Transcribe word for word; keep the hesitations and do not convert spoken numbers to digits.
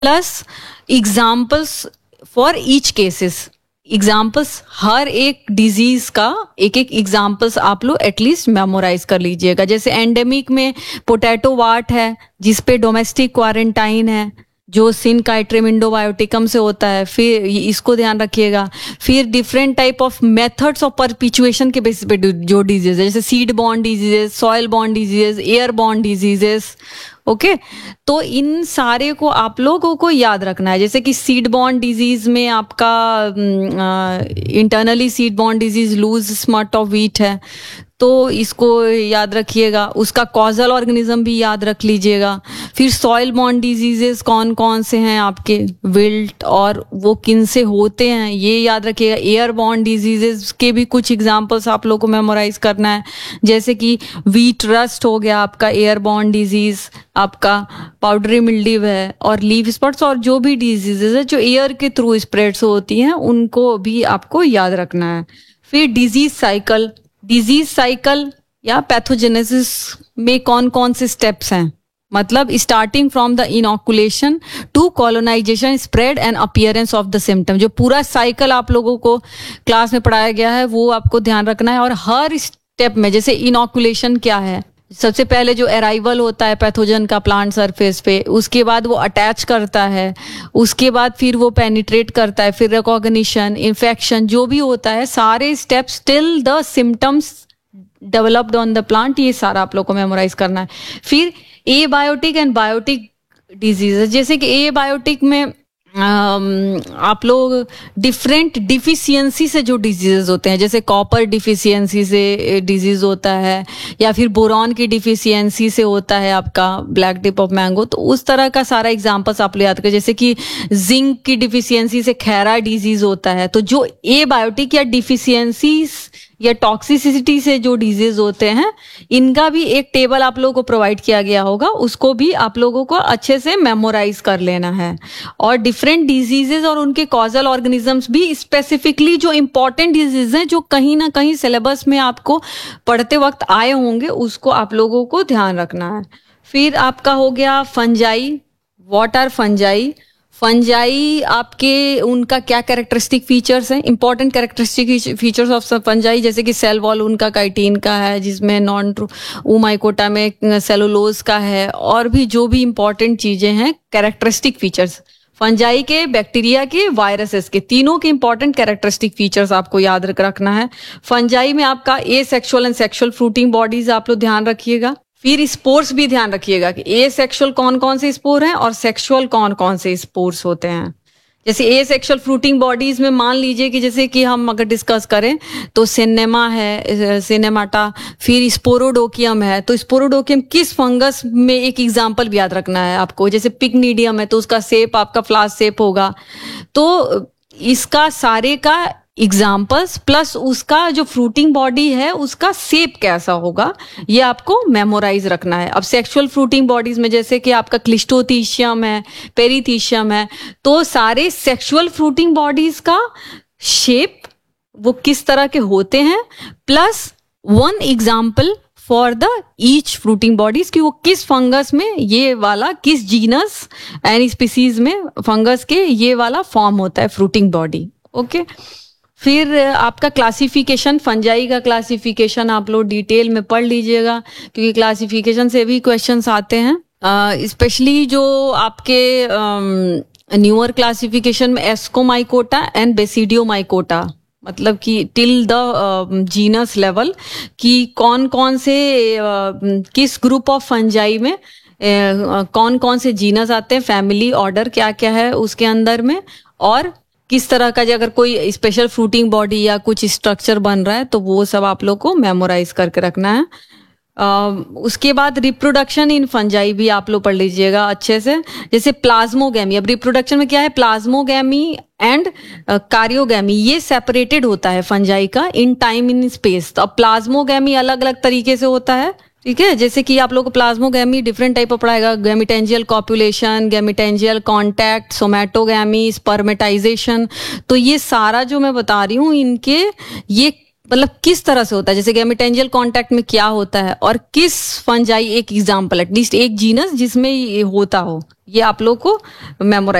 Plus examples for each cases, examples हर एक disease का एक एक एग्जाम्पल्स आप लोग एटलीस्ट मेमोराइज कर लीजिएगा। जैसे एंडेमिक में पोटैटो वाट है जिसपे डोमेस्टिक क्वारंटाइन है जो सिनकाइट्रियम इंडोबायोटिकम से होता है, फिर इसको ध्यान रखिएगा। फिर different type of methods of परपिचुएशन के बेसिस पे जो डिजीज है, जैसे seed borne diseases, soil borne diseases, air borne diseases, okay okay? तो इन सारे को आप लोगों को याद रखना है। जैसे कि सीड बॉर्न डिजीज में आपका internally seed borne disease loose smut of wheat है, तो इसको याद रखिएगा। उसका कॉजल ऑर्गेनिज्म भी याद रख लीजिएगा। फिर सॉइल बॉर्न डिजीजेस कौन कौन से हैं आपके, विल्ट, और वो किन से होते हैं ये याद रखिएगा। एयर बॉर्न डिजीजेस के भी कुछ एग्जांपल्स आप लोगों को मेमोराइज करना है, जैसे कि व्हीट रस्ट हो गया आपका एयर बॉर्न डिजीज, आपका पाउडरी मिल्ड्यू है, और लीफ स्पॉट्स, और जो भी डिजीजेस है जो एयर के थ्रू स्प्रेड्स होती हैं उनको भी आपको याद रखना है। फिर डिजीज साइकिल, डिजीज साइकिल या पैथोजेनेसिस में कौन कौन से स्टेप्स हैं, मतलब starting from the इनॉकुलेशन to colonisation, spread and appearance of the symptom. जो पूरा साइकिल आप लोगों को क्लास में पढ़ाया गया है वो आपको ध्यान रखना है। और हर स्टेप में, जैसे इनॉकुलेशन क्या है, सबसे पहले जो अराइवल होता है पैथोजन का प्लांट सरफेस पे, उसके बाद वो अटैच करता है, उसके बाद फिर वो पेनिट्रेट करता है, फिर रिकॉग्निशन, इन्फेक्शन, जो भी होता है सारे steps till the symptoms developed on the plant, ये सारा आप लोग को मेमोराइज करना है। फिर ए बायोटिक एंड बायोटिक डिजीजेस, जैसे कि ए बायोटिक में Um, आप लोग डिफरेंट डिफिशियंसी से जो डिजीजेस होते हैं, जैसे कॉपर डिफिशियंसी से डिजीज होता है, या फिर बोरॉन की डिफिशियंसी से होता है आपका ब्लैक टिप ऑफ मैंगो, तो उस तरह का सारा एग्जांपल्स आप लोग याद करें। जैसे कि जिंक की डिफिशियंसी से खैरा डिजीज होता है। तो जो ए बायोटिक या डिफिशियंसी या टॉक्सिसिटी से जो डिजीज होते हैं, इनका भी एक टेबल आप लोगों को प्रोवाइड किया गया होगा, उसको भी आप लोगों को अच्छे से मेमोराइज कर लेना है। और डिफरेंट डिजीजेस और उनके कॉजल ऑर्गेनिजम्स भी, स्पेसिफिकली जो इंपॉर्टेंट डिजीज हैं जो कहीं ना कहीं सिलेबस में आपको पढ़ते वक्त आए होंगे, उसको आप लोगों को ध्यान रखना है। फिर आपका हो गया fungi. What are fungi? Fungi आपके उनका क्या कैरेक्टरिस्टिक फीचर्स हैं, important characteristic features of fungi, जैसे कि सेल वॉल उनका काइटिन का है, जिसमें नॉन ओमाइकोटा में सेलुलोज का है, और भी जो भी इंपॉर्टेंट चीजें हैं कैरेक्टरिस्टिक फीचर्स फंजाई के, बैक्टीरिया के, वायरसेस के, तीनों के इंपॉर्टेंट कैरेक्टरिस्टिक फीचर्स आपको याद रखना है। फंजाई में आपका ए sexual and sexual fruiting bodies आप लोग ध्यान रखिएगा। फिर स्पोर्स भी ध्यान रखिएगा कि ए सेक्सुअल कौन कौन से स्पोर हैं और सेक्सुअल कौन कौन से स्पोर्स होते हैं। जैसे ए सेक्सुअल फ्रूटिंग बॉडीज में मान लीजिए कि जैसे कि हम अगर डिस्कस करें तो सिनेमा है, सिनेमाटा, फिर स्पोरोडोकियम है। तो स्पोरोडोकियम किस फंगस में, एक एग्जांपल भी याद रखना है आपको। जैसे पिग्नीडियम है तो उसका शेप आपका फ्लास शेप होगा। तो इसका सारे का एग्जाम्पल्स प्लस उसका जो फ्रूटिंग बॉडी है उसका शेप कैसा होगा, ये आपको मेमोराइज रखना है। अब सेक्सुअल फ्रूटिंग बॉडीज में जैसे कि आपका क्लिस्टोथीशियम है, पेरीथीशियम है, तो सारे सेक्सुअल फ्रूटिंग बॉडीज का शेप वो किस तरह के होते हैं, plus one example for the each fruiting bodies कि वो किस फंगस में ये वाला, किस जीनस एंड स्पीसीज में फंगस के ये वाला फॉर्म होता है फ्रूटिंग बॉडी। ओके, फिर आपका क्लासिफिकेशन, फंजाई का क्लासिफिकेशन आप लोग डिटेल में पढ़ लीजिएगा क्योंकि क्लासिफिकेशन से भी क्वेश्चंस आते हैं। स्पेशली जो आपके न्यूअर क्लासिफिकेशन में एस्कोमाइकोटा एंड बेसिडियोमाइकोटा, मतलब कि टिल द जीनस लेवल कि कौन कौन से uh, किस ग्रुप ऑफ फंजाई में uh, कौन कौन से जीनस आते हैं, फैमिली ऑर्डर क्या क्या है उसके अंदर में, और किस तरह का अगर कोई स्पेशल फ्रूटिंग बॉडी या कुछ स्ट्रक्चर बन रहा है तो वो सब आप लोग को मेमोराइज करके रखना है। Uh, उसके बाद रिप्रोडक्शन इन फंजाई भी आप लोग पढ़ लीजिएगा अच्छे से। जैसे प्लाज्मोगैमी, अब रिप्रोडक्शन में क्या है, प्लाज्मोगैमी एंड कार्योगैमी ये सेपरेटेड होता है फंजाई का इन टाइम इन स्पेस। तो अब प्लाज्मोगैमी अलग अलग तरीके से होता है, ठीक है। जैसे कि आप लोग को plasmogamy different type of पढ़ाएगा, gametangial copulation, gametangial contact, somatogamy, spermatization. तो ये सारा जो मैं बता रही हूँ इनके ये मतलब किस तरह से होता है, जैसे गैमेटेंजियल कांटेक्ट में क्या होता है और किस फंजाई, एक एग्जांपल एटलीस्ट एक जीनस जिसमें ये होता हो, ये आप लोग को मेमोराइज